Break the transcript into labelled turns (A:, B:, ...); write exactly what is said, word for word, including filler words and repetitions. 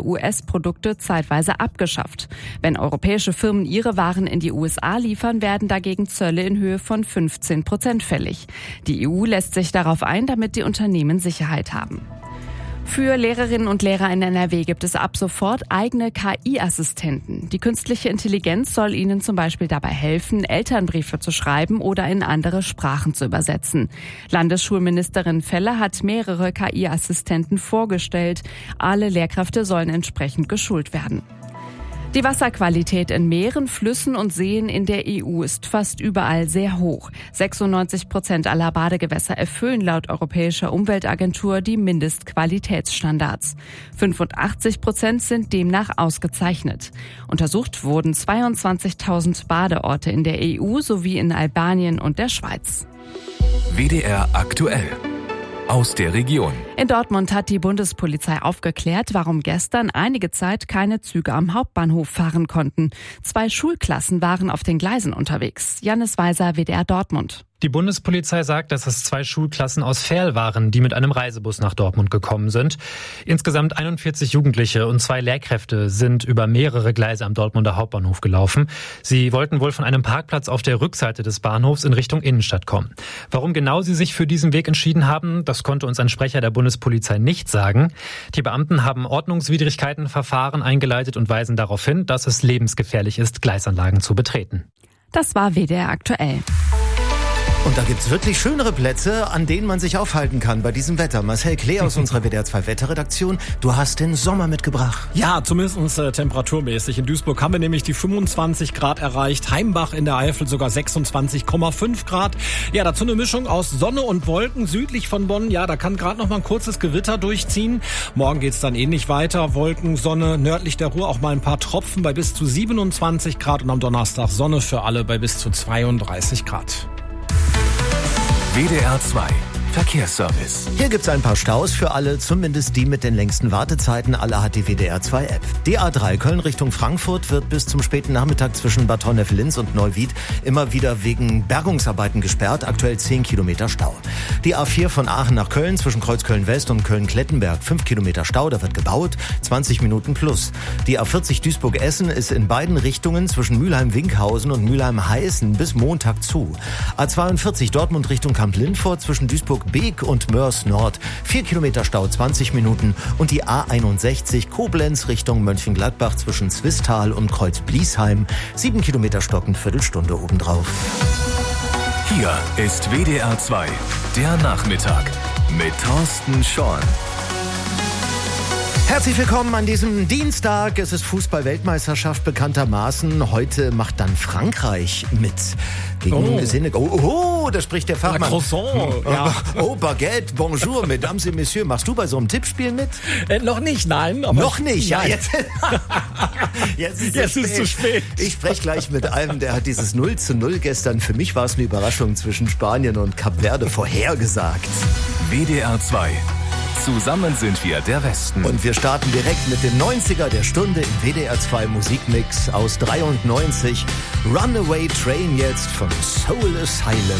A: U S-Produkte zeitweise abgeschafft. Wenn europäische Firmen ihre Waren in die U S A liefern, werden dagegen Zölle in Höhe von fünfzehn Prozent fällig. Die E U lässt sich darauf ein, damit die Unternehmen Sicherheit haben. Für Lehrerinnen und Lehrer in N R W gibt es ab sofort eigene K I-Assistenten. Die künstliche Intelligenz soll ihnen zum Beispiel dabei helfen, Elternbriefe zu schreiben oder in andere Sprachen zu übersetzen. Landesschulministerin Feller hat mehrere K I-Assistenten vorgestellt. Alle Lehrkräfte sollen entsprechend geschult werden. Die Wasserqualität in Meeren, Flüssen und Seen in der E U ist fast überall sehr hoch. sechsundneunzig Prozent aller Badegewässer erfüllen laut Europäischer Umweltagentur die Mindestqualitätsstandards. fünfundachtzig Prozent sind demnach ausgezeichnet. Untersucht wurden zweiundzwanzigtausend Badeorte in der E U sowie in Albanien und der Schweiz.
B: W D R aktuell. Aus der Region.
A: In Dortmund hat die Bundespolizei aufgeklärt, warum gestern einige Zeit keine Züge am Hauptbahnhof fahren konnten. Zwei Schulklassen waren auf den Gleisen unterwegs. Jannis Weiser, W D R Dortmund.
C: Die Bundespolizei sagt, dass es zwei Schulklassen aus Verl waren, die mit einem Reisebus nach Dortmund gekommen sind. Insgesamt einundvierzig Jugendliche und zwei Lehrkräfte sind über mehrere Gleise am Dortmunder Hauptbahnhof gelaufen. Sie wollten wohl von einem Parkplatz auf der Rückseite des Bahnhofs in Richtung Innenstadt kommen. Warum genau sie sich für diesen Weg entschieden haben, das konnte uns ein Sprecher der Bundespolizei nicht sagen. Die Beamten haben Ordnungswidrigkeitenverfahren eingeleitet und weisen darauf hin, dass es lebensgefährlich ist, Gleisanlagen zu betreten.
A: Das war W D R aktuell.
D: Und da gibt's wirklich schönere Plätze, an denen man sich aufhalten kann bei diesem Wetter. Marcel Klee aus unserer W D R zwei Wetterredaktion, du hast den Sommer mitgebracht.
E: Ja, zumindest äh, temperaturmäßig. In Duisburg haben wir nämlich die fünfundzwanzig Grad erreicht, Heimbach in der Eifel sogar sechsundzwanzig Komma fünf Grad. Ja, dazu eine Mischung aus Sonne und Wolken südlich von Bonn. Ja, da kann gerade noch mal ein kurzes Gewitter durchziehen. Morgen geht's dann ähnlich weiter. Wolken, Sonne, nördlich der Ruhr auch mal ein paar Tropfen bei bis zu siebenundzwanzig Grad und am Donnerstag Sonne für alle bei bis zu zweiunddreißig Grad.
B: W D R zwei Verkehrsservice.
D: Hier gibt's ein paar Staus für alle, zumindest die mit den längsten Wartezeiten. Alle hat die W D R zwei App. Die A drei Köln Richtung Frankfurt wird bis zum späten Nachmittag zwischen Bad Honnef-Linz und Neuwied immer wieder wegen Bergungsarbeiten gesperrt. Aktuell zehn Kilometer Stau. Die A vier von Aachen nach Köln zwischen Kreuzköln West und Köln-Klettenberg. fünf Kilometer Stau, da wird gebaut. zwanzig Minuten plus. Die A vierzig Duisburg-Essen ist in beiden Richtungen zwischen Mülheim-Winkhausen und Mülheim-Heißen bis Montag zu. A zweiundvierzig Dortmund Richtung Kamp-Lindfort zwischen Duisburg-Beek und Mörs Nord. vier Kilometer Stau, zwanzig Minuten. Und die A einundsechzig Koblenz Richtung Mönchengladbach zwischen Zwistal und Kreuz-Bliesheim. sieben Kilometer Stocken, Viertelstunde obendrauf.
B: Hier ist W D R zwei, der Nachmittag mit Thorsten Schorn.
D: Herzlich willkommen an diesem Dienstag. Es ist Fußball-Weltmeisterschaft bekanntermaßen. Heute macht dann Frankreich mit. Gegen
E: Oh.
D: Senegal. Oh, oh, da spricht der Fachmann.
E: Croissant. Ja.
D: Oh, Baguette, bonjour, mesdames et messieurs. Machst du bei so einem Tippspiel mit?
E: Äh, noch nicht, nein. Aber
D: Noch nicht, ja.
E: Nein.
D: Jetzt, jetzt ist,
E: Jetzt
D: es
E: ist zu spät.
D: Ich spreche gleich mit einem, der hat dieses null zu null gestern. Für mich war es eine Überraschung zwischen Spanien und Kap Verde vorhergesagt.
B: W D R zwei. Zusammen sind wir der Westen.
D: Und wir starten direkt mit dem neunziger der Stunde im W D R zwei Musikmix aus dreiundneunzig. Runaway Train jetzt von Soul Asylum.